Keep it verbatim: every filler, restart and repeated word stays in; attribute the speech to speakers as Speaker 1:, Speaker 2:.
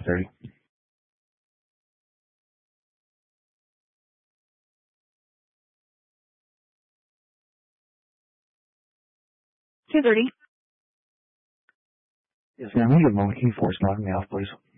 Speaker 1: thirty.
Speaker 2: two thirty.
Speaker 1: Yes, ma'am. Can you give a moment? Can you force knock me off, please?